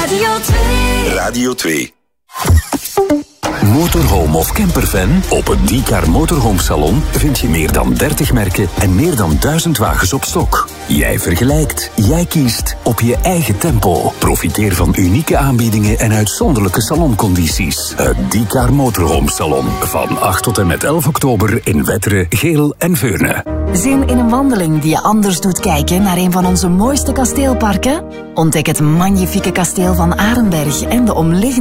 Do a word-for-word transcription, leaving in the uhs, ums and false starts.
Radio twee. Radio twee. Motorhome of camperfan? Op het Diecar Motorhome Salon vind je meer dan dertig merken en meer dan duizend wagens op stok. Jij vergelijkt, jij kiest op je eigen tempo. Profiteer van unieke aanbiedingen en uitzonderlijke saloncondities. Het Diecar Motorhome Salon van acht tot en met elf oktober in Wetteren, Geel en Veurne. Zin in een wandeling die je anders doet kijken naar een van onze mooiste kasteelparken? Ontdek het magnifieke kasteel van Arenberg en de omliggende